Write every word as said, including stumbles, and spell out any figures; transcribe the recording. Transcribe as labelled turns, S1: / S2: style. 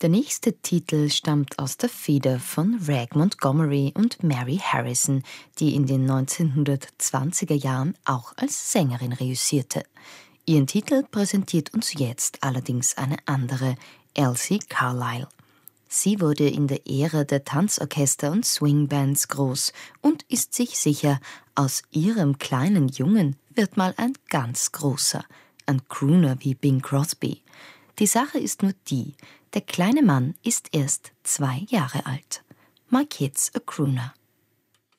S1: Der nächste Titel stammt aus der Feder von Reg Montgomery und Mary Harrison, die in den neunzehnhundertzwanziger Jahren auch als Sängerin reüssierte. Ihren Titel präsentiert uns jetzt allerdings eine andere, Elsie Carlyle. Sie wurde in der Ära der Tanzorchester und Swingbands groß und ist sich sicher, aus ihrem kleinen Jungen wird mal ein ganz großer, ein Crooner wie Bing Crosby. Die Sache ist nur die, der kleine Mann ist erst zwei Jahre alt. My Kid's a Crooner.